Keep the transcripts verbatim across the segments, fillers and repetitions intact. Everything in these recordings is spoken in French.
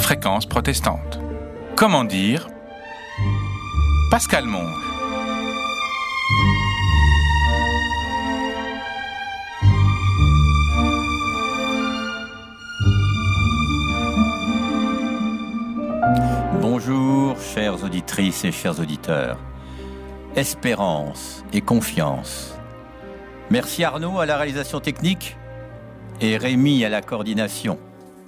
Fréquence protestante. Comment dire? Pascal Monge. Bonjour, chères auditrices et chers auditeurs. Espérance et confiance. Merci Arnaud à la réalisation technique et Rémi à la coordination.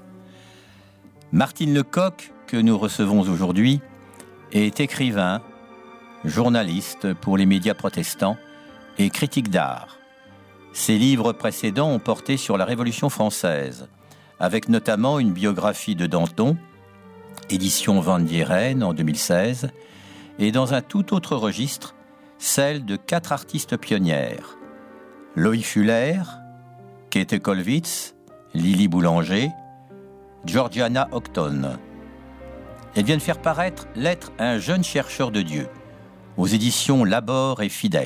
Martine Lecoq, que nous recevons aujourd'hui, est écrivain, journaliste pour les médias protestants et critique d'art. Ses livres précédents ont porté sur la Révolution française, avec notamment une biographie de Danton, édition Van Dieren en deux mille seize, et dans un tout autre registre, celle de quatre artistes pionnières, Loïc Fuller, Käthe Kollwitz, Lily Boulanger, Georgiana Octon. Elle vient de faire paraître L'être à un jeune chercheur de Dieu, aux éditions Labor et Fides.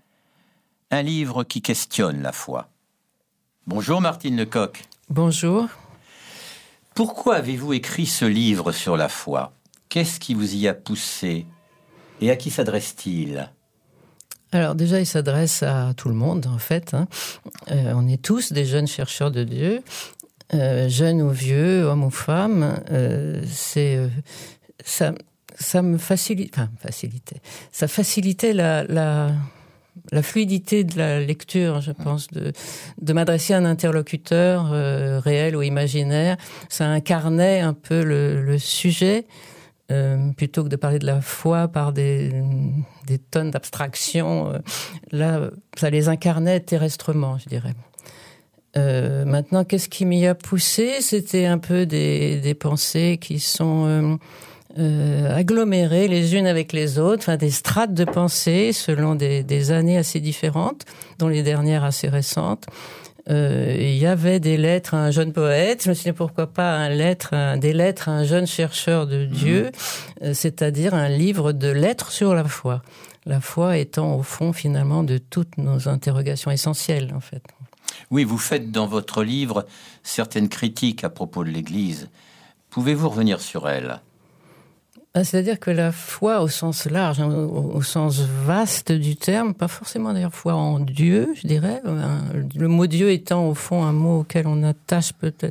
Un livre qui questionne la foi. Bonjour Martine Lecoq. Bonjour. Pourquoi avez-vous écrit ce livre sur la foi? Qu'est-ce qui vous y a poussé? Et à qui s'adresse-t-il? Alors déjà, il s'adresse à tout le monde, en fait. Hein. Euh, on est tous des jeunes chercheurs de Dieu. Euh, jeunes ou vieux, hommes ou femmes, euh, c'est euh, ça, ça me facilite, enfin facilitait, ça facilitait la, la, la fluidité de la lecture, je pense, de, de m'adresser à un interlocuteur euh, réel ou imaginaire. Ça incarnait un peu le, le sujet. Euh, plutôt que de parler de la foi par des, des tonnes d'abstractions, euh, là, ça les incarnait terrestrement, je dirais. Euh, maintenant, qu'est-ce qui m'y a poussé? C'était un peu des, des pensées qui sont euh, euh, agglomérées les unes avec les autres, enfin des strates de pensées selon des, des années assez différentes, dont les dernières assez récentes. Euh, il y avait des lettres à un jeune poète. Je me suis dit pourquoi pas un lettre, un, des lettres à un jeune chercheur de Dieu, mmh. euh, c'est-à-dire un livre de lettres sur la foi. La foi étant au fond finalement de toutes nos interrogations essentielles en fait. Oui, vous faites dans votre livre certaines critiques à propos de l'Église. Pouvez-vous revenir sur elles? C'est-à-dire que la foi au sens large, au, au sens vaste du terme, pas forcément d'ailleurs foi en Dieu, je dirais, le mot Dieu étant au fond un mot auquel on attache peut-être